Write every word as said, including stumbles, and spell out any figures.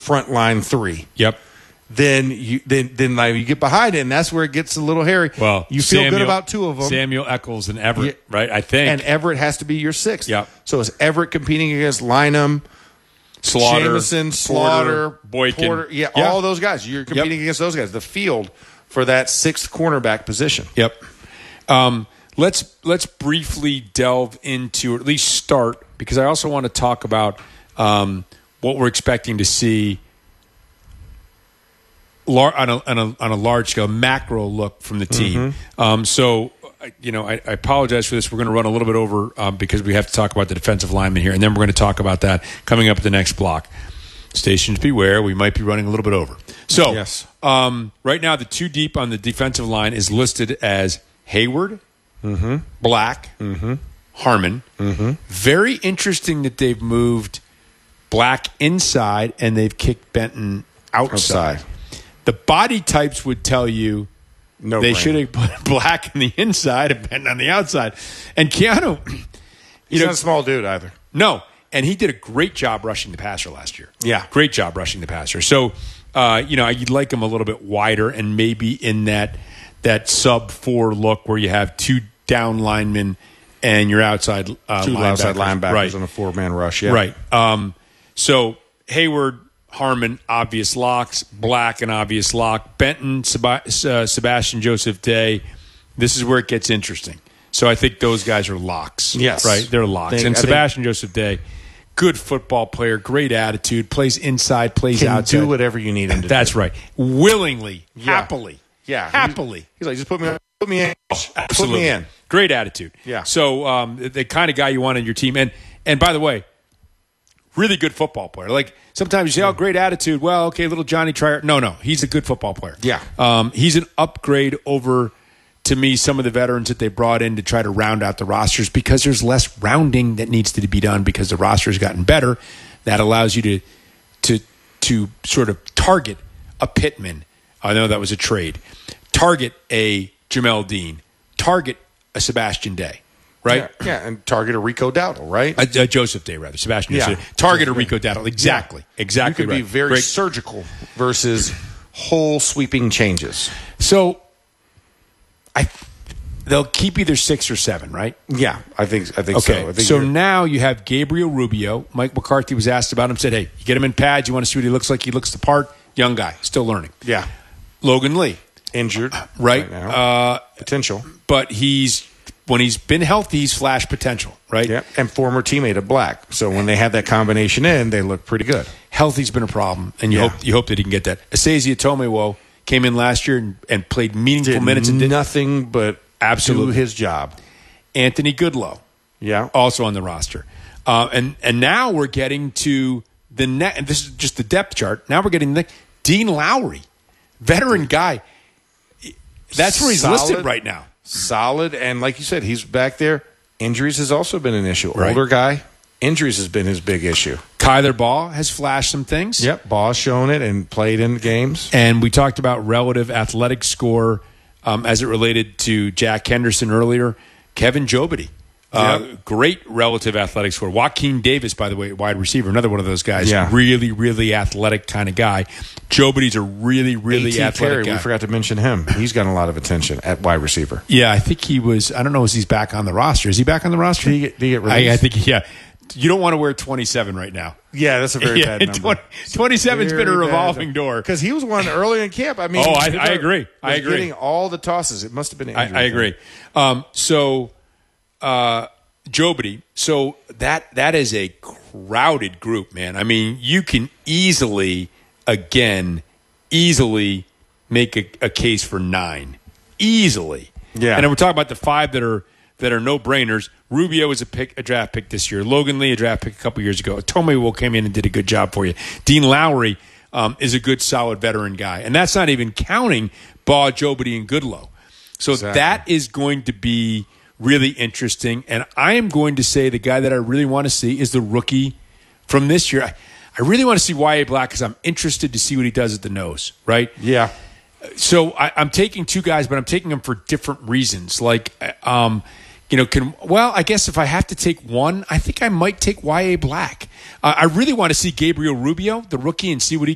front line three. Yep. Then you then then like you get behind it, and that's where it gets a little hairy. Well, you feel Samuel, good about two of them, Samuel Eccles and Everett, Yeah. right? I think, and Everett has to be your sixth. Yep. So is Everett competing against Lynham, Slaughter, Jameson, Slaughter, Porter, Boykin? Porter, yeah, Yeah. all those guys. You're competing Yep. against those guys. The field for that sixth cornerback position. Yep. Um, let's let's briefly delve into, or at least start, because I also want to talk about um, what we're expecting to see lar- on, a, on, a, on a large scale, macro look from the team. Mm-hmm. Um, so, you know, I, I apologize for this. We're going to run a little bit over um, because we have to talk about the defensive lineman here, and then we're going to talk about that coming up at the next block. Stations beware, we might be running a little bit over. So, yes. um, right now, the two deep on the defensive line is listed as Hayward, mm-hmm. Black, mm-hmm. Harmon. Mm-hmm. Very interesting that they've moved Black inside and they've kicked Benton outside. Outside. The body types would tell you No they brainer. should have put Black on the inside and Benton on the outside. And Keanu, you He's know, not a small dude either. no, and he did a great job rushing the passer last year. Yeah. Great job rushing the passer. So, uh, you know, you'd like him a little bit wider and maybe in that that sub four look where you have two down linemen and your outside uh, Two linebackers. outside linebackers right. on a four-man rush. Yeah. Right. Um, so Hayward, Harmon, obvious locks. Black, an obvious lock. Benton, Seb- uh, Sebastian Joseph Day. This is where it gets interesting. So I think those guys are locks. Yes. Right? They're locks. Think- and I think- Sebastian Joseph Day, good football player, great attitude, plays inside, plays Can outside. do whatever you need him to That's do. right. Willingly, Yeah. happily. Yeah. Happily. He's like, just put me on. Put me in. Absolutely. Put me in. Great attitude. Yeah. So um, the, the kind of guy you want on your team. And and by the way, really good football player. Like sometimes you say, oh, great attitude. Well, okay, little Johnny Trier. No, no, he's a good football player. Yeah. Um, he's an upgrade over, to me, some of the veterans that they brought in to try to round out the rosters because there's less rounding that needs to be done because the roster has gotten better. That allows you to to to sort of target a Pittman. I know that was a trade. Target a Jamel Dean. Target a Sebastian Day. Right? Yeah, yeah, and target a Rico Dowdle, right? A, a Joseph Day, rather. Sebastian Yeah. Joseph. Target a Rico Dowdle. Exactly. Yeah. Exactly You could right. be very Great. surgical versus whole sweeping changes. So, I they'll keep either six or seven, right? Yeah, I think I think Okay. so. I think So you're- now you have Gabriel Rubio. Mike McCarthy was asked about him. Said, "Hey, you get him in pads. You want to see what he looks like. He looks the part. Young guy, still learning." yeah, Logan Lee, injured right? now. uh, Potential. but he's when he's been healthy, he's flashed potential, right? Yeah, and former teammate of Black. So when they have that combination in, they look pretty good. Healthy's been a problem, and you Yeah. hope you hope that he can get that. Asazi Atomewo came in last year and, and played meaningful Did minutes and did nothing but Absolutely. do his job. Anthony Goodlow. Yeah, Also on the roster. Uh, and and now we're getting to the net. And this is just the depth chart. Now we're getting the Dean Lowry, veteran guy. That's where he's Solid. listed right now. solid, and like you said, he's back there. Injuries has also been an issue. Right. Older guy, injuries has been his big issue. Kyler Ball has flashed some things. Yep, Ball's shown it and played in games. And we talked about relative athletic score um, as it related to Jack Henderson earlier. Kevin Jobity. Uh, Yep. Great relative athletic score. Joaquin Davis, by the way, wide receiver, another one of those guys. Yeah. Really, really athletic kind of guy. Jobity's a really, really A T athletic Terry, guy. we forgot to mention him. He's gotten a lot of attention at wide receiver. Yeah, I think he was. I don't know if he's back on the roster. Is he back on the roster? Did he get, did he get released? I, I think, yeah. You don't want to wear twenty-seven right now. yeah, that's a very Yeah, bad number. twenty, twenty-seven's been a Very bad. revolving door. Because he was one early in camp. I mean, Oh, I- he I agree. I was agree. Getting all the tosses. It must have been an I, injury. I agree. Um, so, uh, Jobity. So that that is a crowded group, man. I mean, you can easily, again, easily make a, a case for nine, easily. Yeah. And then we're talking about the five that are that are no brainers. Rubio is a pick, a draft pick this year. Logan Lee, a draft pick a couple years ago. Tomei came in and did a good job for you. Dean Lowry um, is a good, solid veteran guy, and that's not even counting Baugh, Jobity, and Goodlow. So Exactly. that is going to be really interesting. And I am going to say the guy that I really want to see is the rookie from this year. I, I really want to see Y A. Black because I'm interested to see what he does at the nose, right? Yeah. So I, I'm taking two guys, but I'm taking them for different reasons. Like, um, you know, can well, I guess if I have to take one, I think I might take Y A. Black. Uh, I really want to see Gabriel Rubio, the rookie, and see what he